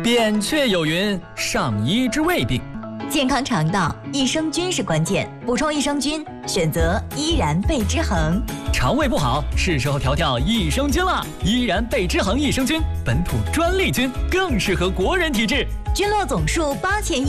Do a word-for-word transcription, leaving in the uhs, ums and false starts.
扁鹊有云：上医之未病。 健康肠道，益生菌是关键，补充益生菌，选择依然贝之恒。 肠胃不好，是时候调调益生菌了。依然贝之恒益生菌，本土专利菌，更适合国人体质。 菌落总数八千亿。